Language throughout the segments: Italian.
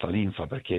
nostra linfa, perché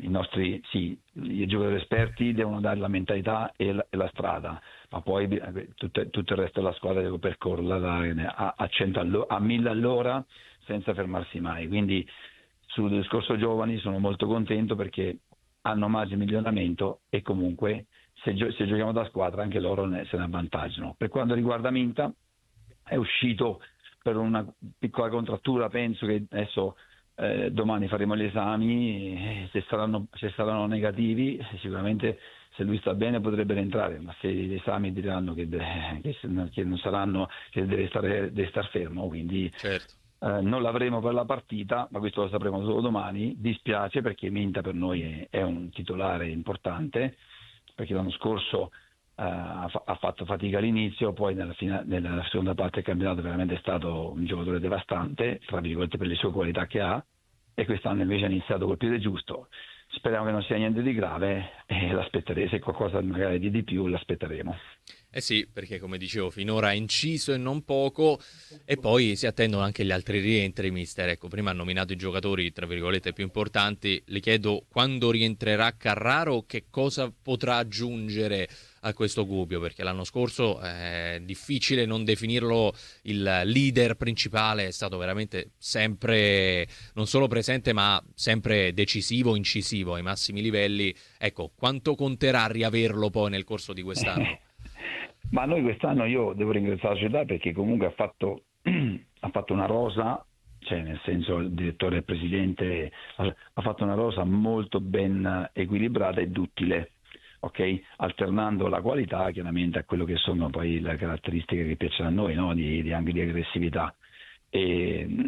i giocatori esperti devono dare la mentalità e la strada, ma poi tutto il resto della squadra deve percorrerla a 100 a 1000 all'ora senza fermarsi mai. Quindi sul discorso giovani sono molto contento perché hanno margine di miglioramento e comunque se giochiamo da squadra anche loro se ne avvantaggiano. Per quanto riguarda Minta, è uscito per una piccola contrattura, penso che adesso domani faremo gli esami, se saranno negativi sicuramente se lui sta bene potrebbe rientrare, ma se gli esami diranno che non saranno, che deve star fermo, quindi Certo. non l'avremo per la partita, ma questo lo sapremo solo domani. Dispiace perché Minta per noi è un titolare importante, perché l'anno scorso ha fatto fatica all'inizio, poi nella seconda parte del campionato veramente è stato un giocatore devastante, tra virgolette, per le sue qualità che ha, e quest'anno invece ha iniziato col piede giusto. Speriamo che non sia niente di grave e l'aspetteremo, se qualcosa magari di più l'aspetteremo. Eh sì, perché come dicevo finora ha inciso e non poco, e poi si attendono anche gli altri rientri, mister. Ecco, prima ha nominato i giocatori tra virgolette più importanti, le chiedo quando rientrerà Carraro, che cosa potrà aggiungere a questo Gubbio, perché l'anno scorso è difficile non definirlo il leader principale, è stato veramente sempre non solo presente ma sempre decisivo, incisivo ai massimi livelli. Ecco, quanto conterà riaverlo poi nel corso di quest'anno? Ma noi quest'anno io devo ringraziare la società perché comunque ha fatto una rosa, cioè nel senso il direttore e il presidente ha fatto una rosa molto ben equilibrata ed duttile, ok? Alternando la qualità chiaramente a quello che sono poi le caratteristiche che piacciono a noi, no? Anche di aggressività. E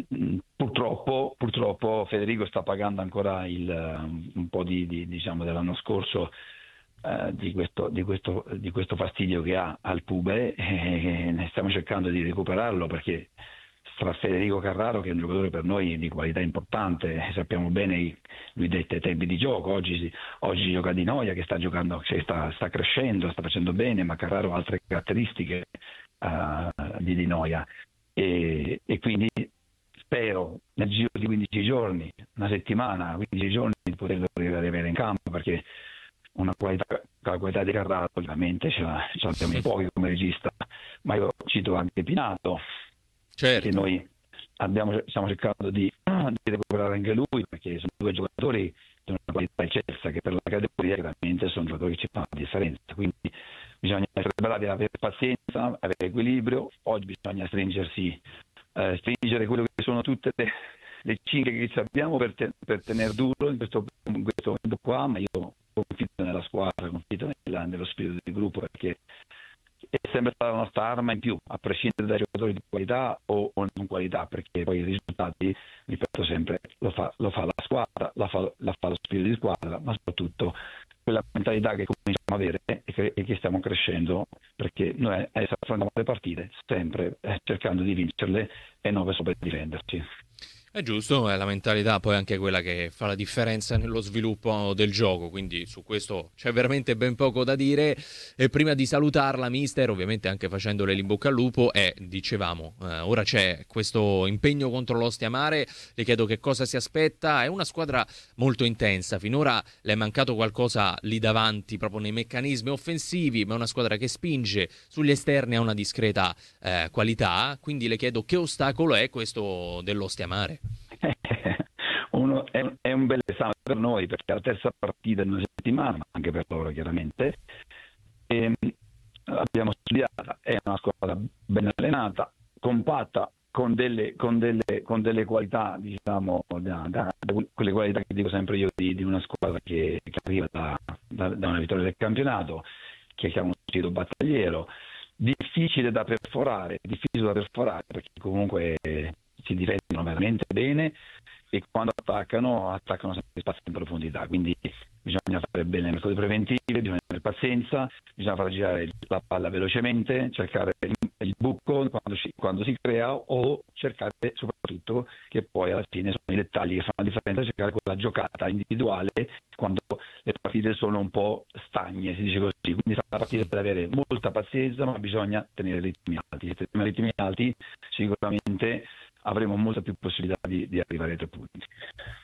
purtroppo Federico sta pagando ancora un po' diciamo dell'anno scorso, di questo fastidio che ha al pube, e ne stiamo cercando di recuperarlo, perché tra Federico Carraro, che è un giocatore per noi di qualità importante, sappiamo bene lui dei tempi di gioco, oggi gioca Di Noia che sta giocando, cioè sta crescendo, sta facendo bene, ma Carraro ha altre caratteristiche di Noia, e quindi spero nel giro di 15 giorni, una settimana, 15 giorni, di poterlo riavere in campo, perché la qualità di Carraro ovviamente ce l'abbiamo in pochi come regista, ma io cito anche Pinato, che Certo. noi stiamo cercando di recuperare anche lui, perché sono due giocatori di una qualità eccelsa che per la categoria chiaramente sono giocatori che ci fanno la differenza, quindi bisogna essere bravi ad avere pazienza, avere equilibrio. Oggi bisogna stringere quello che sono tutte le cinghie che ci abbiamo per tenere duro in questo momento qua, ma io confido nella squadra, confido nello spirito di gruppo, perché è sempre stata la nostra arma in più, a prescindere dai giocatori di qualità o non qualità, perché poi i risultati, ripeto sempre, lo fa la squadra, la fa lo spirito di squadra, ma soprattutto quella mentalità che cominciamo a avere e che stiamo crescendo, perché noi adesso affrontiamo le partite sempre cercando di vincerle e non solo per difenderci. È giusto, è la mentalità poi anche quella che fa la differenza nello sviluppo del gioco, quindi su questo c'è veramente ben poco da dire. E prima di salutarla, mister, ovviamente anche facendole l'in bocca al lupo, dicevamo, ora c'è questo impegno contro l'Ostia Mare, le chiedo che cosa si aspetta, è una squadra molto intensa, finora le è mancato qualcosa lì davanti, proprio nei meccanismi offensivi, ma è una squadra che spinge, sugli esterni ha una discreta qualità, quindi le chiedo che ostacolo è questo dell'Ostia Mare. È un bel esame per noi, perché è la terza partita in una settimana, ma anche per loro chiaramente. E l'abbiamo studiata, è una squadra ben allenata, compatta, con delle qualità, diciamo, quelle qualità che dico sempre io di una squadra che arriva da una vittoria del campionato, che è un spirito battagliero, difficile da perforare, perché comunque si difendono veramente bene, e quando attaccano sempre spazi in profondità, quindi bisogna fare bene le metode preventive, bisogna avere pazienza, bisogna far girare la palla velocemente, cercare il buco quando si crea, o cercare soprattutto, che poi alla fine sono i dettagli che fanno la differenza, cercare quella giocata individuale quando le partite sono un po' stagne, si dice così. Quindi la partita deve avere molta pazienza, ma bisogna tenere ritmi alti. Se teniamo ritmi alti sicuramente avremo molta più possibilità di arrivare ai 3 punti.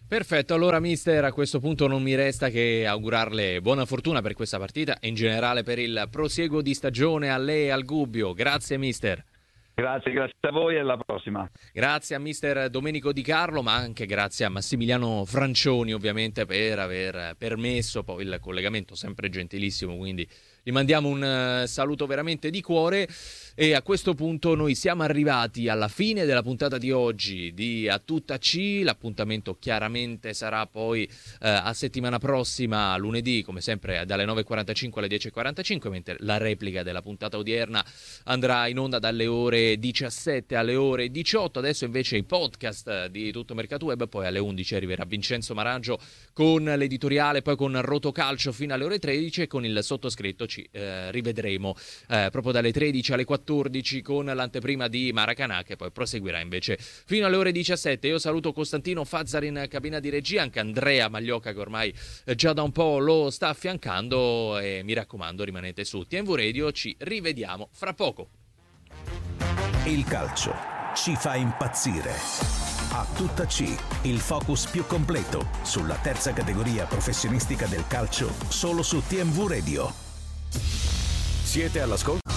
Perfetto, allora mister, a questo punto non mi resta che augurarle buona fortuna per questa partita e in generale per il prosieguo di stagione a lei e al Gubbio. Grazie mister. Grazie a voi e alla prossima. Grazie a mister Domenico Di Carlo, ma anche grazie a Massimiliano Francioni ovviamente per aver permesso poi il collegamento, sempre gentilissimo, quindi gli mandiamo un saluto veramente di cuore. E a questo punto noi siamo arrivati alla fine della puntata di oggi di A Tutta C. L'appuntamento chiaramente sarà poi a settimana prossima, lunedì, come sempre dalle 9.45 alle 10.45, mentre la replica della puntata odierna andrà in onda dalle ore 17 alle ore 18. Adesso invece i podcast di Tutto Mercato Web, poi alle 11 arriverà Vincenzo Maraggio con l'editoriale, poi con Rotocalcio fino alle ore 13 e con il sottoscritto ci rivedremo proprio dalle 13 alle 14 con l'anteprima di Maracanã, che poi proseguirà invece fino alle ore 17. Io saluto Costantino Fazzari in cabina di regia, anche Andrea Magliocca che ormai già da un po' lo sta affiancando, e mi raccomando rimanete su TMV Radio, ci rivediamo fra poco. Il calcio ci fa impazzire. A Tutta C, il focus più completo sulla terza categoria professionistica del calcio, solo su TMV Radio. Siete all'ascolto?